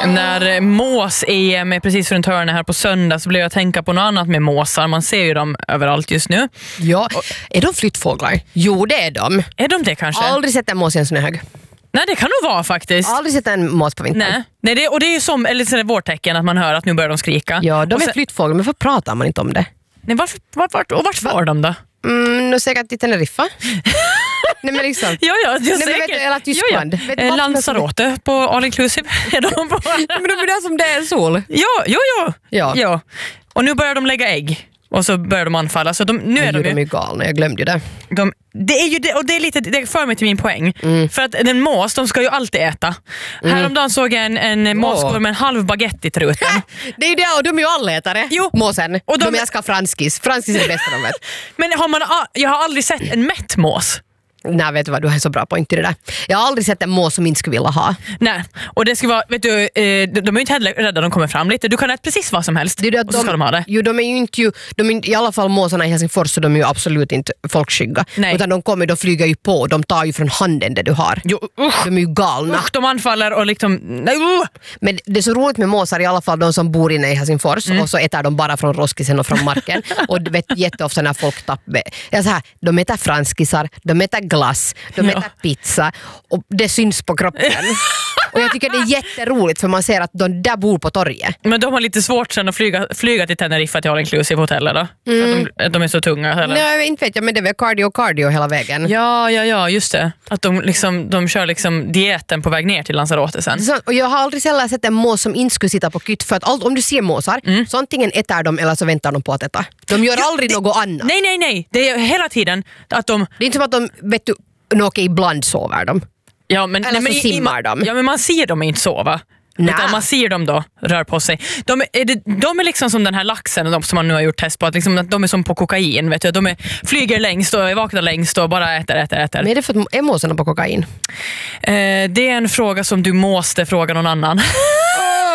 När mås-EM är precis runt hörnet här på söndag så blev jag tänka på något annat med måsar. Man ser ju dem överallt just nu. Ja, är de flyttfåglar? Jo, det är de. Är de det kanske? Aldrig sett en mås i en snöhög. Nej, det kan nog vara faktiskt. Aldrig sett en mås på vintern. Nej, det är ju som eller så är det vårtecken att man hör att nu börjar de skrika. Ja, de och är flyttfåglar, men varför pratar man inte om det? Nej, vart var de då? Nu säkert i Teneriffa. Nej, men liksom. Ja, Nej, men vet du, eller Tyskland. Ja. Lanzarote på All Inclusive är de på. Men de är där som det är sol. Ja. Och nu börjar de lägga ägg. Och så börjar de anfalla. Så nu är de är galna, jag glömde ju det. Det är ju det, och det är lite, det för mig till min poäng. För att en mås, de ska ju alltid äta. Häromdagen såg jag en mås med en halv baguette i truten. Det är ju det, och de är ju allätare. Måsen. Och de älskar franskis. Franskis är det bästa de vet. Men jag har aldrig sett en mätt mås. Nej, vet du vad, du har så bra poäng till det där. Jag har aldrig sett en mås som inte skulle vilja ha. Nej, och det ska vara, vet du, de är ju inte heller rädda, de kommer fram lite. Du kan äta precis vad som helst, och så ska de ha det. Jo, de är ju inte, i alla fall måsarna i Helsingfors, så de är ju absolut inte folkskygga. Nej. Utan de flyger ju på, de tar ju från handen det du har. Jo, de är ju galna. De anfaller och liksom... Men det är så roligt med måsar, i alla fall de som bor inne i Helsingfors, och så äter de bara från roskisen och från marken. Och du vet jätteofta när folk de äter franskisar, de äter glass, de äter pizza och det syns på kroppen. Och jag tycker det är jätteroligt för man ser att de där bor på torget. Men de har lite svårt sen att flyga till Teneriffa till All Inclusive hoteller då? De är så tunga eller? Nej, inte vet jag, men det är väl cardio hela vägen. Ja, just det. Att de kör liksom dieten på väg ner till Lanzarote sen. Och jag har aldrig sett en mås som inte skulle sitta på kytt, för att om du ser måsar, så antingen äter de eller så väntar de på att äta. De gör aldrig något annat. Nej. Det är hela tiden att de... Det är inte som att de, vet du, ibland sover de. Ja, men, eller så simmar de. Ja, men man ser dem inte sova. Utan man ser dem då rör på sig. De är liksom som den här laxen som man nu har gjort test på. Att liksom, de är som på kokain. Vet du? De flyger längst och är vakna längst och bara äter. Men är det för att är måsarna på kokain? Det är en fråga som du måste fråga någon annan.